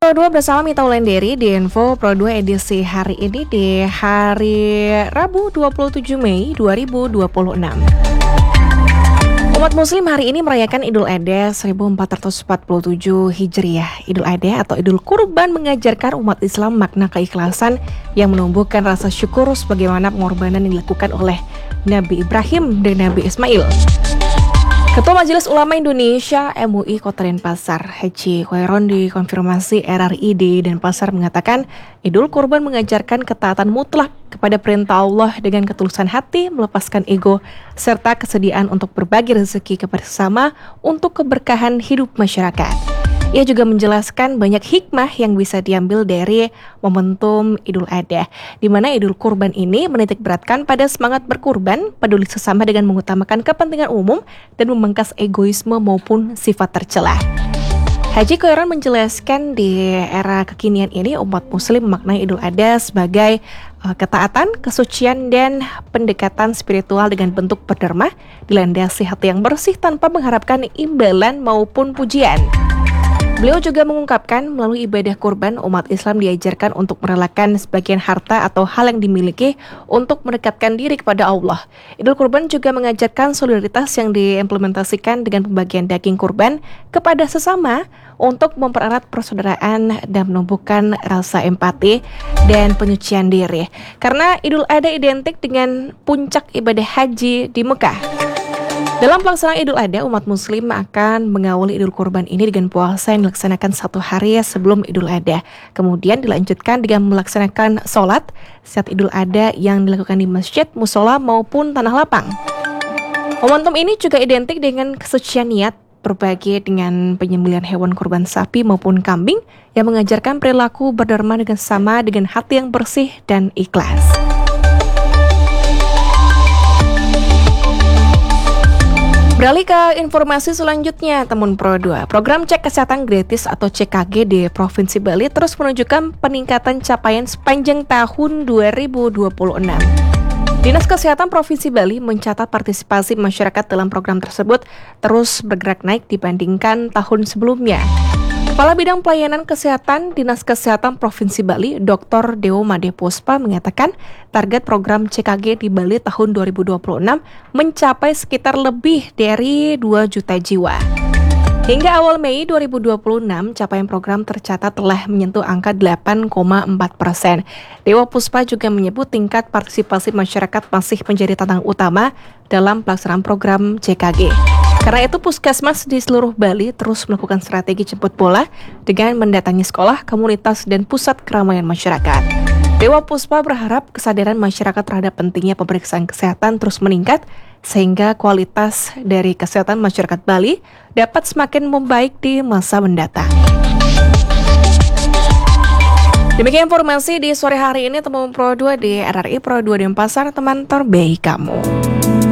Pro 2 bersama Mita Wulandari di Info Pro 2 edisi hari ini di hari Rabu 27 Mei 2026. Umat muslim hari ini merayakan Idul Adha 1447 Hijriah. Idul Adha atau Idul Kurban mengajarkan umat Islam makna keikhlasan yang menumbuhkan rasa syukur sebagaimana pengorbanan yang dilakukan oleh Nabi Ibrahim dan Nabi Ismail. Ketua Majelis Ulama Indonesia MUI Kota Denpasar, Haji Khoiron dikonfirmasi RRI di Denpasar mengatakan Idul Kurban mengajarkan ketaatan mutlak kepada perintah Allah dengan ketulusan hati, melepaskan ego, serta kesediaan untuk berbagi rezeki kepada sesama untuk keberkahan hidup masyarakat. Ia juga menjelaskan banyak hikmah yang bisa diambil dari momentum Idul Adha, di mana Idul Kurban ini menitik beratkan pada semangat berkurban, peduli sesama dengan mengutamakan kepentingan umum, dan memangkas egoisme maupun sifat tercela. Haji Khoiron menjelaskan di era kekinian ini umat muslim memaknai Idul Adha sebagai ketaatan, kesucian, dan pendekatan spiritual dengan bentuk berdharma, dilandasi hati yang bersih tanpa mengharapkan imbalan maupun pujian. Beliau juga mengungkapkan melalui ibadah kurban, umat Islam diajarkan untuk merelakan sebagian harta atau hal yang dimiliki untuk mendekatkan diri kepada Allah. Idul Kurban juga mengajarkan solidaritas yang diimplementasikan dengan pembagian daging kurban kepada sesama untuk mempererat persaudaraan dan menumbuhkan rasa empati dan penyucian diri. Karena Idul Adha identik dengan puncak ibadah haji di Mekah. Dalam pelaksanaan Idul Adha, umat muslim akan mengawali Idul Kurban ini dengan puasa yang dilaksanakan 1 hari sebelum Idul Adha. Kemudian dilanjutkan dengan melaksanakan sholat saat Idul Adha yang dilakukan di masjid, musola maupun tanah lapang. Momentum ini juga identik dengan kesucian niat berbagi dengan penyembelihan hewan kurban sapi maupun kambing yang mengajarkan perilaku berdharma dengan sama dengan hati yang bersih dan ikhlas. Beralih ke informasi selanjutnya, teman Pro 2. Program cek kesehatan gratis atau CKG di Provinsi Bali terus menunjukkan peningkatan capaian sepanjang tahun 2026. Dinas Kesehatan Provinsi Bali mencatat partisipasi masyarakat dalam program tersebut terus bergerak naik dibandingkan tahun sebelumnya. Kepala Bidang Pelayanan Kesehatan Dinas Kesehatan Provinsi Bali, Dr. Dewo Made Puspa mengatakan target program CKG di Bali tahun 2026 mencapai sekitar lebih dari 2 juta jiwa. Hingga awal Mei 2026, capaian program tercatat telah menyentuh angka 8,4%. Dewa Puspa juga menyebut tingkat partisipasi masyarakat masih menjadi tantangan utama dalam pelaksanaan program CKG. Karena itu, puskesmas di seluruh Bali terus melakukan strategi jemput bola dengan mendatangi sekolah, komunitas, dan pusat keramaian masyarakat. Dewa Puspa berharap kesadaran masyarakat terhadap pentingnya pemeriksaan kesehatan terus meningkat, sehingga kualitas dari kesehatan masyarakat Bali dapat semakin membaik di masa mendatang. Demikian informasi di sore hari ini, teman Pro 2 di RRI Pro 2 Denpasar, teman terbaik kamu.